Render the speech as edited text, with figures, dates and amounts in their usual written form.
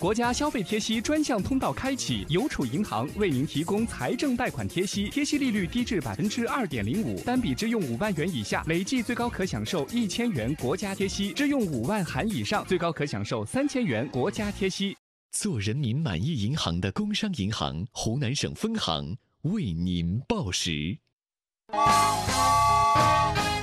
国家消费贴息专项通道开启，邮储银行为您提供财政贷款贴息，贴息利率低至2.05%，单笔支用5万元以下，累计最高可享受1000元国家贴息；支用5万含以上，最高可享受3000元国家贴息。 做人民满意银行的工商银行湖南省分行为您报时。